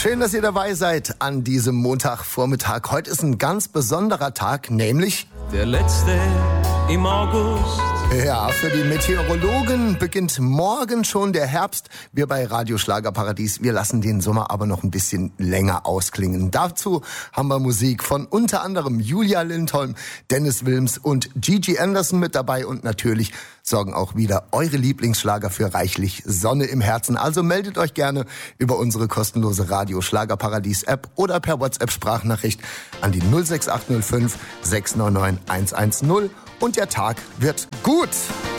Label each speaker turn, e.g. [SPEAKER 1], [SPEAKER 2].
[SPEAKER 1] Schön, dass ihr dabei seid an diesem Montagvormittag. Heute ist ein ganz besonderer Tag, nämlich
[SPEAKER 2] der letzte im August.
[SPEAKER 1] Ja, für die Meteorologen beginnt morgen schon der Herbst. Wir bei Radio Schlagerparadies, wir lassen den Sommer aber noch ein bisschen länger ausklingen. Dazu haben wir Musik von unter anderem Julia Lindholm, Dennis Wilms und Gigi Anderson mit dabei. Und natürlich sorgen auch wieder eure Lieblingsschlager für reichlich Sonne im Herzen. Also meldet euch gerne über unsere kostenlose Radio Schlagerparadies App oder per WhatsApp-Sprachnachricht an die 06805 699 110. Und der Tag wird gut.